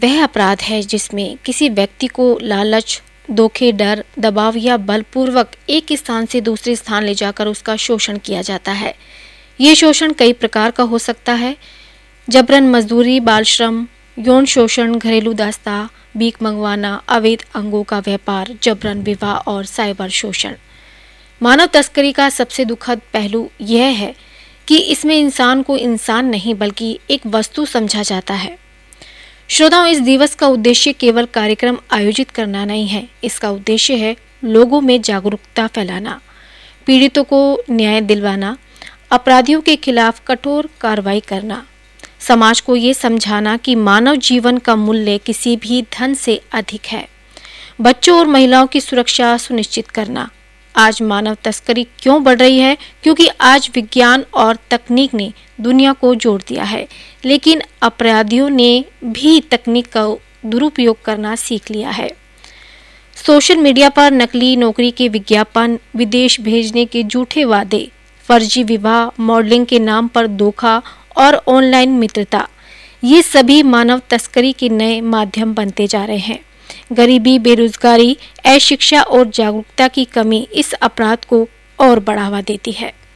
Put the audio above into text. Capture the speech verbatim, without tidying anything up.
वह अपराध है जिसमें किसी व्यक्ति को लालच, धोखे, डर, दबाव या बलपूर्वक एक स्थान से दूसरे स्थान ले जाकर उसका शोषण किया जाता है। ये शोषण कई प्रकार का हो सकता है। जबरन मजदूरी, बाल श्रम, यौन शोषण, घरेलू दास्तां, भीख मंगवाना, अवैध अंगों का व्यापार, जबरन विवाह और साइबर शोषण। मानव तस्करी का सबसे दुखद पहलू यह है कि इसमें इंसान को इंसान नहीं बल्कि एक वस्तु समझा जाता है। श्रोताओं, इस दिवस का उद्देश्य केवल कार्यक्रम आयोजित करना नहीं है। इसका उद्देश्य है लोगों में जागरूकता फैलाना, पीड़ितों को न्याय दिलवाना, अपराधियों के खिलाफ कठोर कार्रवाई करना, समाज को ये समझाना कि मानव जीवन का मूल्य किसी भी धन से अधिक है, बच्चों और महिलाओं की सुरक्षा सुनिश्चित करना। आज मानव तस्करी क्यों बढ़ रही है? क्योंकि आज विज्ञान और तकनीक ने दुनिया को जोड़ दिया है, लेकिन अपराधियों ने भी तकनीक का दुरुपयोग करना सीख लिया है। सोशल मीडिया पर नकली नौकरी के विज्ञापन, विदेश भेजने के झूठे वादे, फर्जी विवाह, मॉडलिंग के नाम पर धोखा और ऑनलाइन मित्रता, ये सभी मानव तस्करी के नए माध्यम बनते जा रहे हैं। गरीबी, बेरोजगारी, अशिक्षा और जागरूकता की कमी इस अपराध को और बढ़ावा देती है।